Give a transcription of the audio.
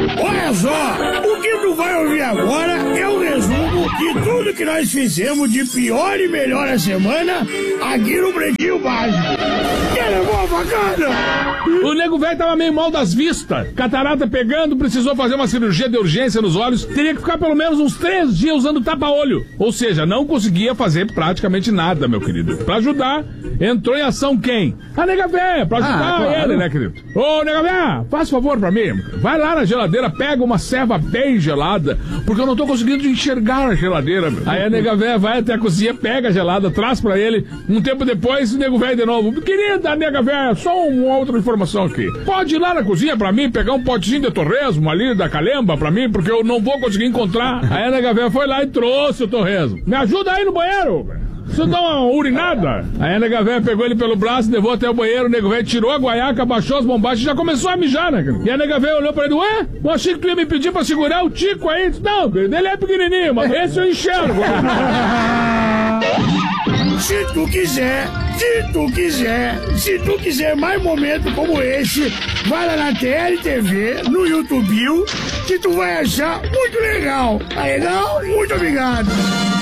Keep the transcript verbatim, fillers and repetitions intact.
Olha só, o que tu vai ouvir agora é um resumo de tudo que nós fizemos de pior e melhor a semana aqui no Pretinho Básico. Quer levar a facada? O nego velho tava meio mal das vistas, catarata pegando, precisou fazer uma cirurgia de urgência nos olhos, teria que ficar pelo menos uns três dias usando tapa-olho. Ou seja, não conseguia fazer praticamente nada, meu querido. Pra ajudar, entrou em ação quem? A nega véia, pra ajudar ah, claro. ele, né, querido? Ô, nega véia, faz favor pra mim, vai lá na geladeira, pega uma ceva bem gelada, porque eu não tô conseguindo enxergar a geladeira. Meu. Aí a nega véia vai até a cozinha, pega a gelada, traz pra ele, um tempo depois o nego velho de novo. Querida nega véia, só uma outra informação aqui. Pode ir lá na cozinha pra mim, pegar um potezinho de torresmo ali da Calemba pra mim, porque eu não vou conseguir encontrar. Aí a nega véia foi lá e trouxe o torresmo. Me ajuda aí no banheiro, você dá uma urinada. Aí a nega véia pegou ele pelo braço, levou até o banheiro, o nego velho tirou a guaiaca, baixou as bombachas e já começou a mijar, né? E a nega véia olhou pra ele, ué, eu achei que tu ia me pedir pra segurar o tico aí. Não, ele é pequenininho, mas esse eu enxergo. Se tu quiser, se tu quiser, se tu quiser mais momentos como esse, vai lá na T L T V, no YouTube, que tu vai achar muito legal. Tá legal? Muito obrigado.